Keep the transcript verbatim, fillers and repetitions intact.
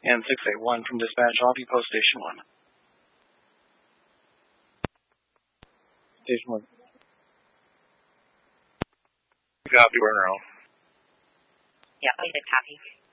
And six eight one from dispatch, off you post station one. Station one. Copy, burner off. Yeah, we did copy.